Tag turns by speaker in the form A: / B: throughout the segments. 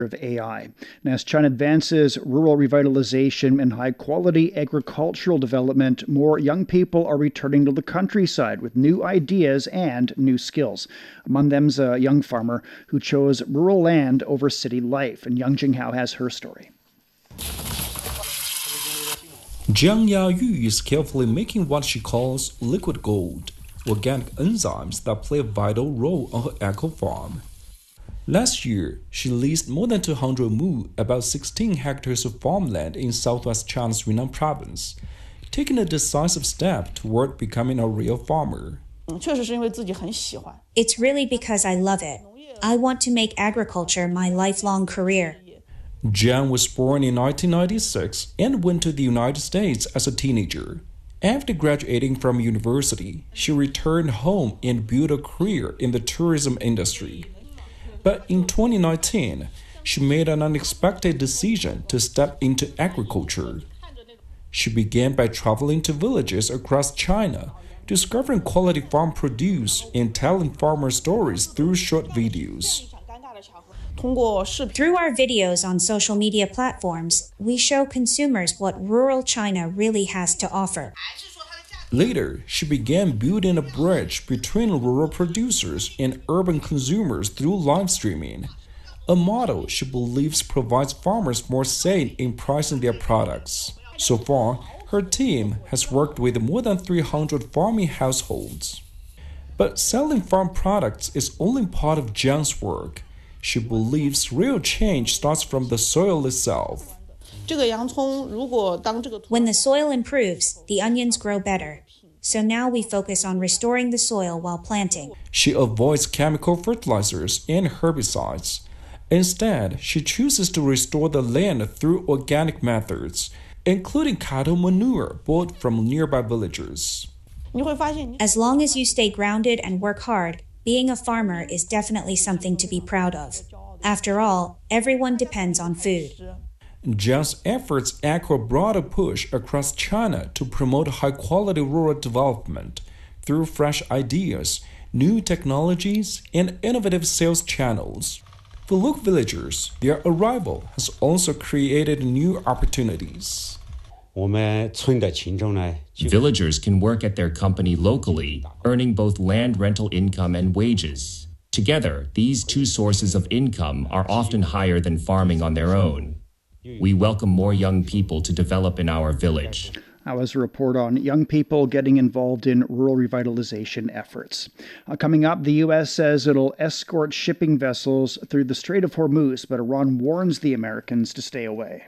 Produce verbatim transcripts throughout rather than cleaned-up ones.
A: of A I. And as China advances rural revitalization and high-quality agricultural development, more young people are returning to the countryside with new ideas and new skills. Among them's a young farmer who chose rural land over city life, and Yang Jinghao has her story.
B: Jiang Yayu is carefully making what she calls liquid gold, organic enzymes that play a vital role on her eco farm. Last year, she leased more than two hundred mu, about sixteen hectares of farmland in southwest China's Yunnan province, taking a decisive step toward becoming a real farmer.
C: It's really because I love it. I want to make agriculture my lifelong career.
B: Jiang was born in nineteen ninety-six and went to the United States as a teenager. After graduating from university, she returned home and built a career in the tourism industry. But in twenty nineteen, she made an unexpected decision to step into agriculture. She began by traveling to villages across China, discovering quality farm produce and telling farmer stories through short videos.
C: Through our videos on social media platforms, we show consumers what rural China really has to offer.
B: Later, she began building a bridge between rural producers and urban consumers through live streaming, a model she believes provides farmers more say in pricing their products. So far, her team has worked with more than three hundred farming households. But selling farm products is only part of Jiang's work. She believes real change starts from the soil itself.
C: When the soil improves, the onions grow better. So now we focus on restoring the soil while planting.
B: She avoids chemical fertilizers and herbicides. Instead, she chooses to restore the land through organic methods, including cattle manure bought from nearby villagers.
C: As long as you stay grounded and work hard, being a farmer is definitely something to be proud of. After all, everyone depends on food.
B: Jiang's efforts echo a broader push across China to promote high-quality rural development through fresh ideas, new technologies, and innovative sales channels. For local villagers, their arrival has also created new opportunities.
D: Villagers can work at their company locally, earning both land rental income and wages. Together, these two sources of income are often higher than farming on their own. We welcome more young people to develop in our village.
A: That was a report on young people getting involved in rural revitalization efforts. Uh, coming up, the U S says it'll escort shipping vessels through the Strait of Hormuz, but Iran warns the Americans to stay away.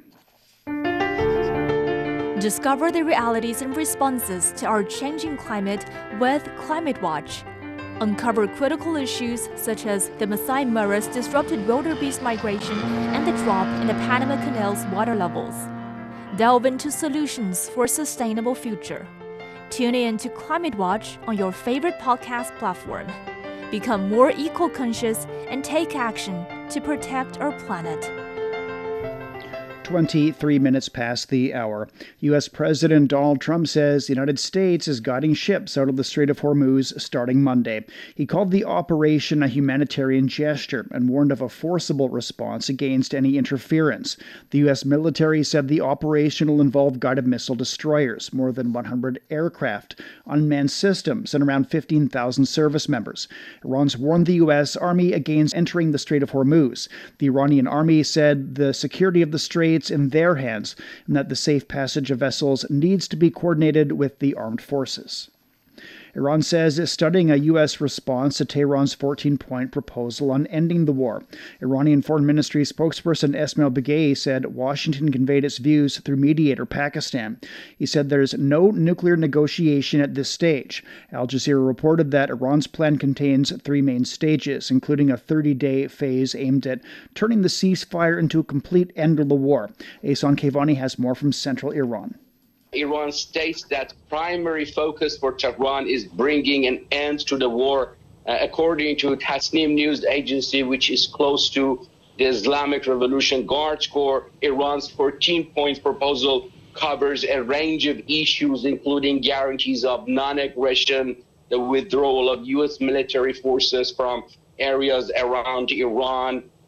E: Discover the realities and responses to our changing climate with Climate Watch. Uncover critical issues such as the Masai Mara's disrupted wildebeest migration and the drop in the Panama Canal's water levels. Delve into solutions for a sustainable future. Tune in to Climate Watch on your favorite podcast platform. Become more eco-conscious and take action to protect our planet.
A: twenty-three minutes past the hour. U S President Donald Trump says the United States is guiding ships out of the Strait of Hormuz starting Monday. He called the operation a humanitarian gesture and warned of a forcible response against any interference. The U S military said the operation will involve guided missile destroyers, more than one hundred aircraft, unmanned systems, and around fifteen thousand service members. Iran's warned the U S Army against entering the Strait of Hormuz. The Iranian army said the security of the strait in their hands, and that the safe passage of vessels needs to be coordinated with the armed forces. Iran says it's studying a U S response to Tehran's fourteen-point proposal on ending the war. Iranian Foreign Ministry spokesperson Esmail Baghaei said Washington conveyed its views through mediator Pakistan. He said there's no nuclear negotiation at this stage. Al Jazeera reported that Iran's plan contains three main stages, including a thirty-day phase aimed at turning the ceasefire into a complete end of the war. Ehsan Kevani has more from central Iran.
F: Iran states that primary focus for Tehran is bringing an end to the war, uh, according to Tasnim news agency, which is close to the Islamic Revolution Guards Corps. Iran's fourteen-point proposal covers a range of issues, including guarantees of non-aggression, the withdrawal of U S military forces from areas around Iran,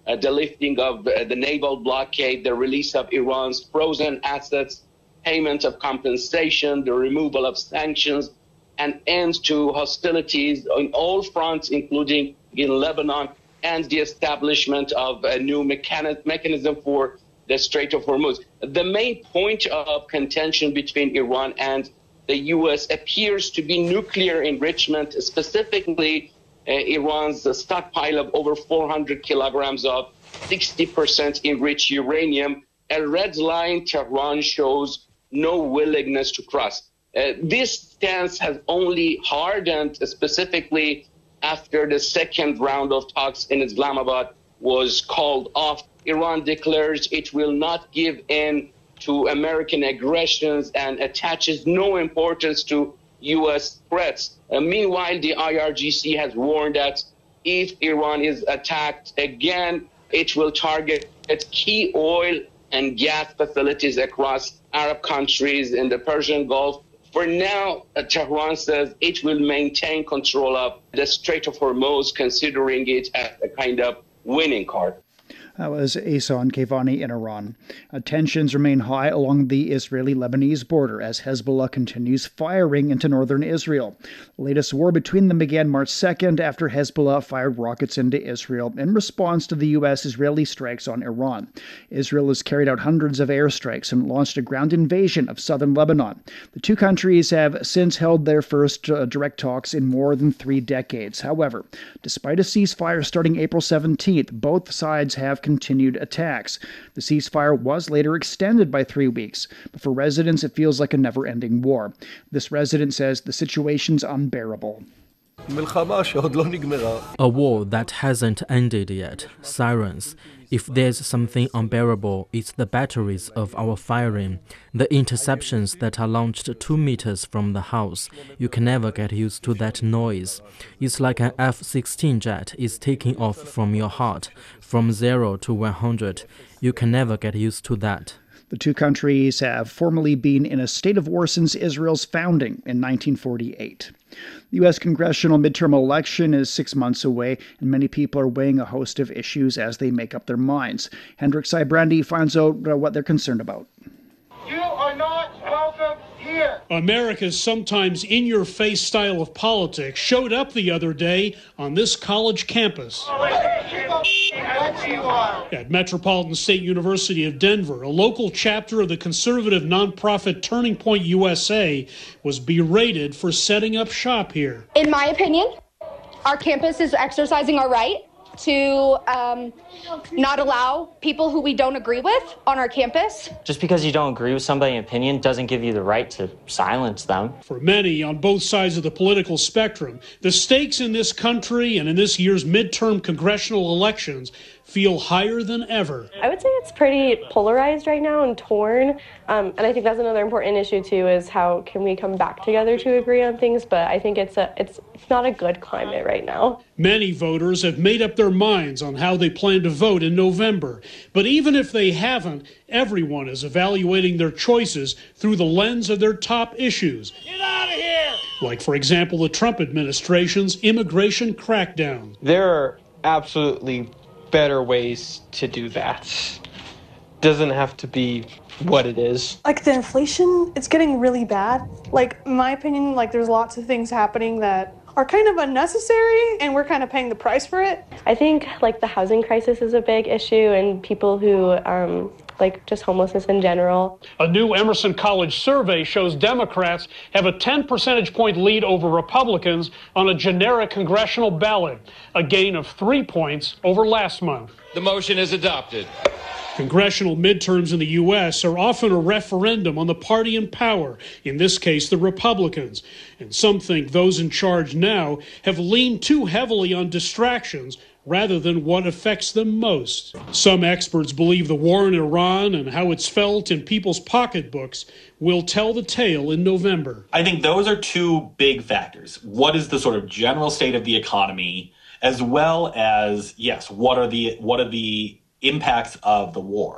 F: uh, the lifting of uh, the naval blockade, the release of Iran's frozen assets, payment of compensation, the removal of sanctions, and end to hostilities on all fronts, including in Lebanon, and the establishment of a new mechani- mechanism for the Strait of Hormuz. The main point of contention between Iran and the U S appears to be nuclear enrichment, specifically uh, Iran's stockpile of over four hundred kilograms of sixty percent enriched uranium, a red line Tehran shows no willingness to cross. Uh, this stance has only hardened, specifically after the second round of talks in Islamabad was called off. Iran declares it will not give in to American aggressions and attaches no importance to U S threats. Uh, meanwhile, the I R G C has warned that if Iran is attacked again, it will target its key oil and gas facilities across Arab countries in the Persian Gulf. For now, uh, Tehran says it will maintain control of the Strait of Hormuz, considering it as a kind of winning card.
A: That was Ehsan Kevani in Iran. Uh, tensions remain high along the Israeli-Lebanese border as Hezbollah continues firing into northern Israel. The latest war between them began March second after Hezbollah fired rockets into Israel in response to the U S-Israeli strikes on Iran. Israel has carried out hundreds of airstrikes and launched a ground invasion of southern Lebanon. The two countries have since held their first uh, direct talks in more than three decades. However, despite a ceasefire starting April seventeenth, both sides have continued attacks. The ceasefire was later extended by three weeks, but for residents it feels like a never-ending war. This resident says the situation's unbearable.
G: A war that hasn't ended yet. Sirens. If there's something unbearable, it's the batteries of our firing, the interceptions that are launched two meters from the house. You can never get used to that noise. It's like an F sixteen jet is taking off from your heart, from zero to one hundred. You can never get used to that.
A: The two countries have formally been in a state of war since Israel's founding in nineteen forty-eight. The U S congressional midterm election is six months away, and many people are weighing a host of issues as they make up their minds. Hendrik Sybrandy finds out what they're concerned about.
H: You are not welcome here.
I: America's sometimes in-your-face style of politics showed up the other day on this college campus. At Metropolitan State University of Denver, a local chapter of the conservative nonprofit Turning Point U S A was berated for setting up shop here.
J: In my opinion, our campus is exercising our right to um, not allow people who we don't agree with on our campus.
K: Just because you don't agree with somebody's opinion doesn't give you the right to silence them.
I: For many on both sides of the political spectrum, the stakes in this country and in this year's midterm congressional elections feel higher than ever.
L: I would say it's pretty polarized right now and torn. Um, and I think that's another important issue too, is how can we come back together to agree on things? But I think it's a it's it's not a good climate right now.
I: Many voters have made up their minds on how they plan to vote in November. But even if they haven't, everyone is evaluating their choices through the lens of their top issues. Get out of here! Like, for example, the Trump administration's immigration crackdown.
M: There are absolutely better ways to do that. Doesn't have to be what it is.
N: Like the inflation, it's getting really bad. Like, in my opinion, like there's lots of things happening that are kind of unnecessary and we're kind of paying the price for it.
L: I think like the housing crisis is a big issue, and people who um, like just homelessness in general.
I: A new Emerson College survey shows Democrats have a ten percentage point lead over Republicans on a generic congressional ballot, a gain of three points over last month.
O: The motion is adopted.
I: Congressional midterms in the U S are often a referendum on the party in power, in this case the Republicans. And some think those in charge now have leaned too heavily on distractions rather than what affects them most. Some experts believe the war in Iran and how it's felt in people's pocketbooks will tell the tale in November.
P: I think those are two big factors. What is the sort of general state of the economy, as well as, yes, what are the what are the impacts of the war?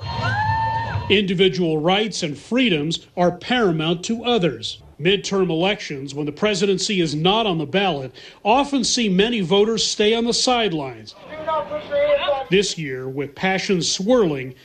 I: Individual rights and freedoms are paramount to others. Midterm elections, when the presidency is not on the ballot, often see many voters stay on the sidelines.
H: Do not put your hands on
I: This year, with passions swirling